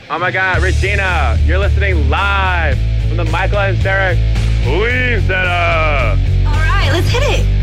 Oh my God, Regina, you're listening live from the Michael and Sarah Queen Center. All right, let's hit it.